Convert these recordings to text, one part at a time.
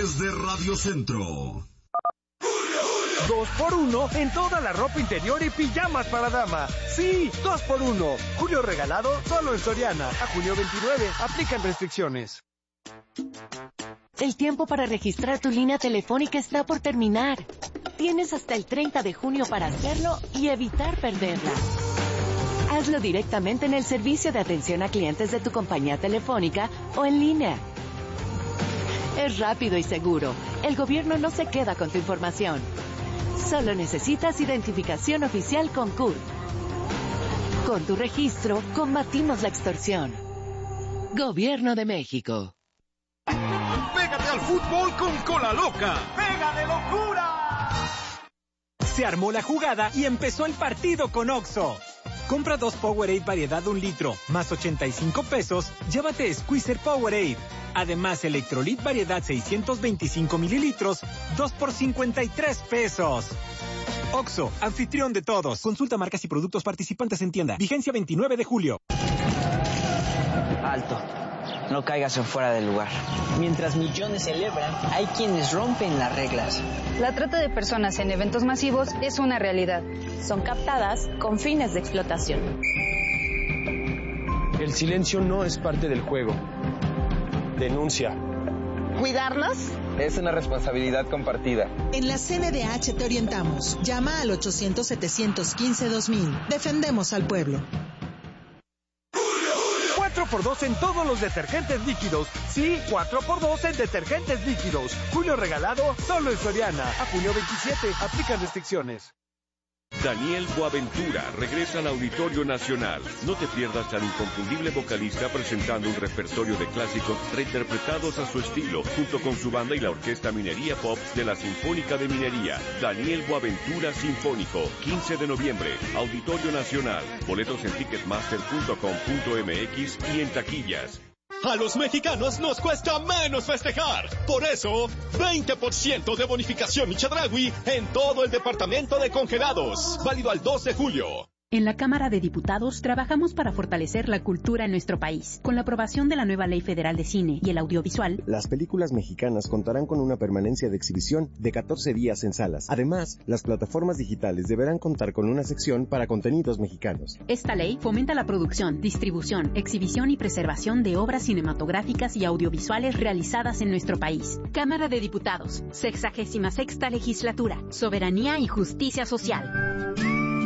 Deportes de Radio Centro. 2x1 en toda la ropa interior y pijamas para dama. Sí, 2x1. Julio regalado solo en Soriana. A junio 29. Aplican restricciones. El tiempo para registrar tu línea telefónica está por terminar. Tienes hasta el 30 de junio para hacerlo y evitar perderla. Hazlo directamente en el servicio de atención a clientes de tu compañía telefónica o en línea. Es rápido y seguro. El gobierno no se queda con tu información. Solo necesitas identificación oficial con CURP. Con tu registro, combatimos la extorsión. Gobierno de México. ¡Pégate al fútbol con Cola Loca! ¡Pega de locura! Se armó la jugada y empezó el partido con Oxxo. Compra 2 Powerade variedad 1 litro, más 85 pesos, llévate Squeezer Powerade. Además, Electrolit variedad 625 mililitros, 2 por 53 pesos. Oxxo, anfitrión de todos. Consulta marcas y productos participantes en tienda. Vigencia 29 de julio. Alto. No caigas en fuera del lugar. Mientras millones celebran, hay quienes rompen las reglas. La trata de personas en eventos masivos es una realidad. Son captadas con fines de explotación. El silencio no es parte del juego. Denuncia. ¿Cuidarnos? Es una responsabilidad compartida. En la CNDH te orientamos. Llama al 800-715-2000. Defendemos al pueblo. 4x2 en todos los detergentes líquidos. Sí, 4x2 en detergentes líquidos. Julio regalado solo en Soriana. A junio 27. Aplican restricciones. Daniel Boaventura regresa al Auditorio Nacional. No te pierdas al inconfundible vocalista presentando un repertorio de clásicos reinterpretados a su estilo, junto con su banda y la Orquesta Minería Pop de la Sinfónica de Minería. Daniel Boaventura Sinfónico, 15 de noviembre, Auditorio Nacional. Boletos en ticketmaster.com.mx y en taquillas. A los mexicanos nos cuesta menos festejar. Por eso, 20% de bonificación Chedraui en todo el departamento de congelados. Válido al 2 de julio. En la Cámara de Diputados trabajamos para fortalecer la cultura en nuestro país. Con la aprobación de la nueva Ley Federal de Cine y el Audiovisual, las películas mexicanas contarán con una permanencia de exhibición de 14 días en salas. Además, las plataformas digitales deberán contar con una sección para contenidos mexicanos. Esta ley fomenta la producción, distribución, exhibición y preservación de obras cinematográficas y audiovisuales realizadas en nuestro país. Cámara de Diputados, 66ª Legislatura, Soberanía y Justicia Social.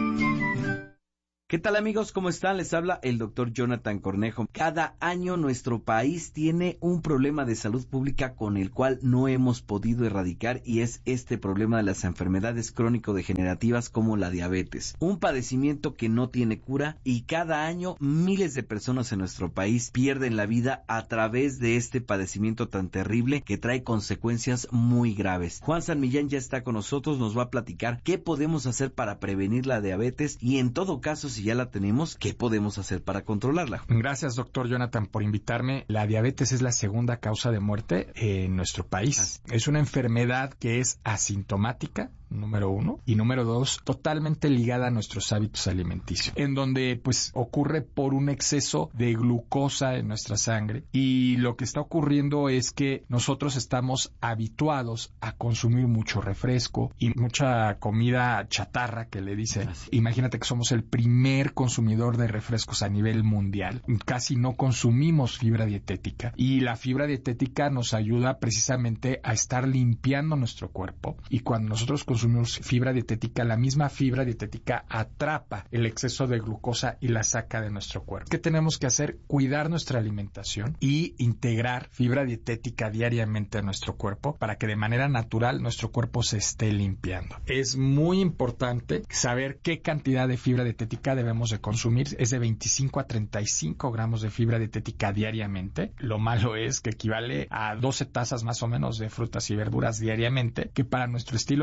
¿Qué tal, amigos? ¿Cómo están? Les habla el doctor Jonathan Cornejo. Cada año nuestro país tiene un problema de salud pública con el cual no hemos podido erradicar, y es este problema de las enfermedades crónico-degenerativas como la diabetes. Un padecimiento que no tiene cura, y cada año miles de personas en nuestro país pierden la vida a través de este padecimiento tan terrible que trae consecuencias muy graves. Juan San Millán ya está con nosotros, nos va a platicar qué podemos hacer para prevenir la diabetes y, en todo caso, si ya la tenemos, ¿qué podemos hacer para controlarla? Gracias, doctor Jonathan, por invitarme. La diabetes es la segunda causa de muerte en nuestro país. Es una enfermedad que es asintomática, número 1, y número 2, totalmente ligada a nuestros hábitos alimenticios, en donde pues ocurre por un exceso de glucosa en nuestra sangre, y lo que está ocurriendo es que nosotros estamos habituados a consumir mucho refresco y mucha comida chatarra, que le dicen. Imagínate que somos el primer consumidor de refrescos a nivel mundial. Casi no consumimos fibra dietética, y la fibra dietética nos ayuda precisamente a estar limpiando nuestro cuerpo, y cuando nosotros consumimos fibra dietética, la misma fibra dietética atrapa el exceso de glucosa y la saca de nuestro cuerpo. ¿Qué tenemos que hacer? Cuidar nuestra alimentación y integrar fibra dietética diariamente a nuestro cuerpo para que de manera natural nuestro cuerpo se esté limpiando. Es muy importante saber qué cantidad de fibra dietética debemos de consumir. Es de 25 a 35 gramos de fibra dietética diariamente. Lo malo es que equivale a 12 tazas más o menos de frutas y verduras diariamente, que para nuestro estilo de vida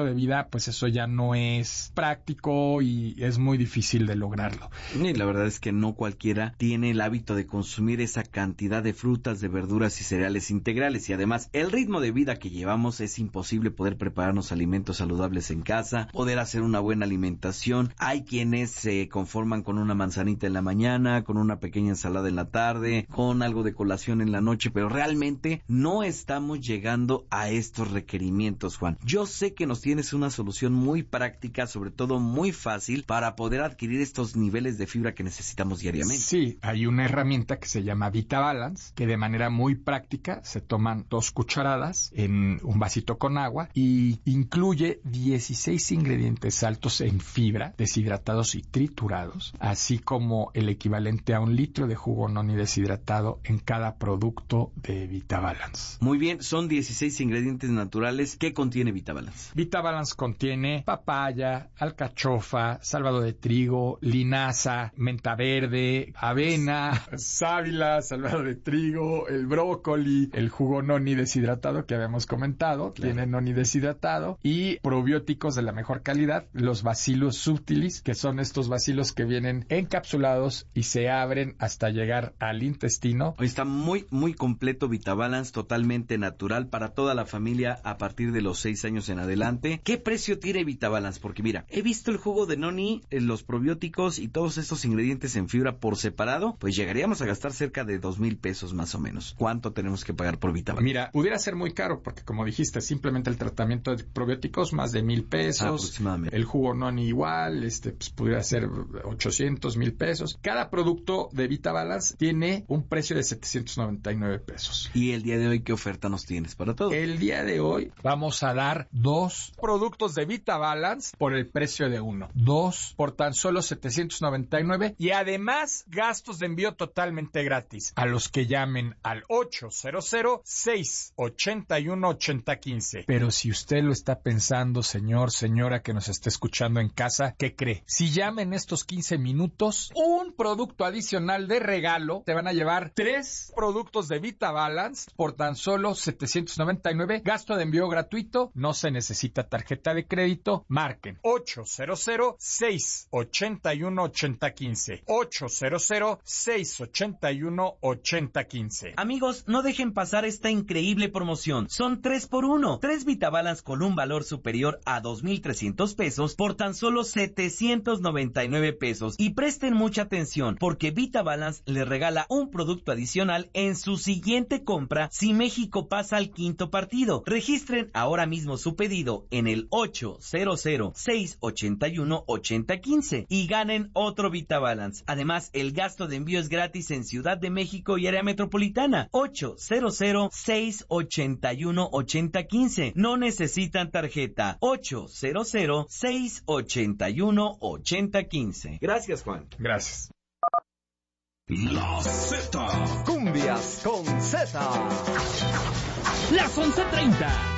ahora pues eso ya no es práctico y es muy difícil de lograrlo. Y la verdad es que no cualquiera tiene el hábito de consumir esa cantidad de frutas, de verduras y cereales integrales, y además el ritmo de vida que llevamos es imposible poder prepararnos alimentos saludables en casa, poder hacer una buena alimentación. Hay quienes se conforman con una manzanita en la mañana, con una pequeña ensalada en la tarde, con algo de colación en la noche, pero realmente no estamos llegando a estos requerimientos, Juan. Yo sé que nos tienes una solución muy práctica, sobre todo muy fácil, para poder adquirir estos niveles de fibra que necesitamos diariamente. Sí, hay una herramienta que se llama VitaBalance, que de manera muy práctica se toman 2 cucharadas en un vasito con agua y incluye 16 ingredientes altos en fibra, deshidratados y triturados, así como el equivalente a 1 litro de jugo noni deshidratado en cada producto de VitaBalance. Muy bien, son 16 ingredientes naturales. ¿Qué contiene VitaBalance? VitaBalance contiene papaya, alcachofa, salvado de trigo, linaza, menta verde, avena, sábila, salvado de trigo, el brócoli, el jugo noni deshidratado que habíamos comentado, tiene noni deshidratado, y probióticos de la mejor calidad, los Bacillus subtilis, que son estos bacilos que vienen encapsulados y se abren hasta llegar al intestino. Hoy está muy completo VitaBalance, totalmente natural para toda la familia a partir de los 6 años en adelante. ¿Qué precio tiene VitaBalance? Porque mira, he visto el jugo de noni, los probióticos y todos estos ingredientes en fibra por separado, pues llegaríamos a gastar cerca de 2,000 pesos más o menos. ¿Cuánto tenemos que pagar por VitaBalance? Mira, pudiera ser muy caro porque, como dijiste, simplemente el tratamiento de probióticos más de 1,000 pesos. Aproximadamente. El jugo noni igual, pues pudiera ser 800, 1,000 pesos. Cada producto de VitaBalance tiene un precio de 799 pesos. ¿Y el día de hoy qué oferta nos tienes para todo? El día de hoy vamos a dar 2 productos de VitaBalance por el precio de 1. 2 por tan solo 799 y además gastos de envío totalmente gratis a los que llamen al 800-681-8015. Pero si usted lo está pensando, señor, señora que nos está escuchando en casa, ¿qué cree? Si llama en estos 15 minutos, un producto adicional de regalo, te van a llevar 3 productos de VitaBalance por tan solo 799, gasto de envío gratuito, no se necesita tarjeta de crédito, marquen 800-681-8015, 800-681-8015. Amigos, no dejen pasar esta increíble promoción, son 3 por 1, 3 VitaBalance con un valor superior a 2,300 pesos por tan solo 799 pesos, y presten mucha atención porque VitaBalance le regala un producto adicional en su siguiente compra si México pasa al 5º partido. Registren ahora mismo su pedido en el 800-681-8015 y ganen otro VitaBalance. Además, el gasto de envío es gratis en Ciudad de México y área metropolitana. 800-681-8015. No necesitan tarjeta. 800-681-8015. Gracias, Juan. Gracias. La Z. Cumbias con Z. Las 11:30.